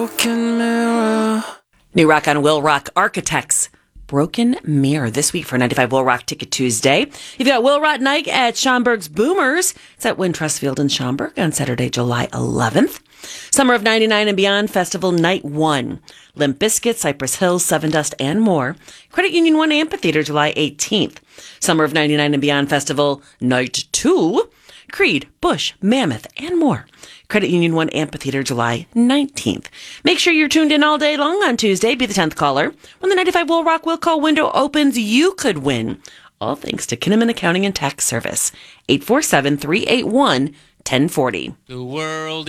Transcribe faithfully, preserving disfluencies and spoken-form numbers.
Broken mirror. New rock on Will Rock Architects. Broken Mirror this week for ninety-five Will Rock Ticket Tuesday. You've got Will Rock Night at Schomburg's Boomers. It's at Wintrust Field in Schaumburg on Saturday, July eleventh. Summer of ninety-nine and Beyond Festival Night one. Limp Bizkit, Cypress Hills, Seven Dust, and more. Credit Union one Amphitheater, July eighteenth. Summer of ninety-nine and Beyond Festival Night two. Creed, Bush, Mammoth, and more. Credit Union one Amphitheater, July nineteenth. Make sure you're tuned in all day long on Tuesday. Be the tenth caller. When the ninety-five Will Rock Will Call window opens, you could win. All thanks to Kinnaman Accounting and Tax Service. eight four seven, three eight one, one zero four zero. The world